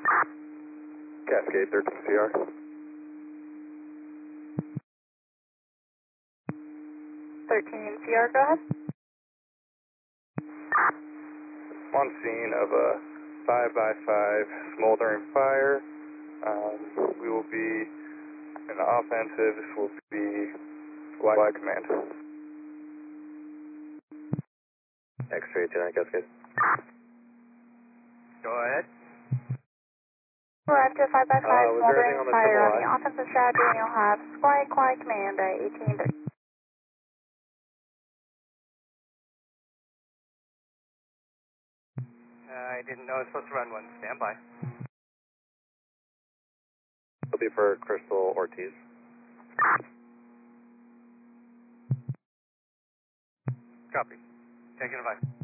Cascade 13CR. 13CR, go ahead. On scene of a 5x5 smoldering fire. We will be in the offensive. This will be Y command. X-ray 29 Cascade. Go ahead. We're up to 5x5 was there anything smoldering on the fire on triple the I? offensive strategy, and you'll have Y command 1830. I didn't know I was supposed to run one. Stand by. It'll be for Crystal Ortiz. Copy. Taking a 5.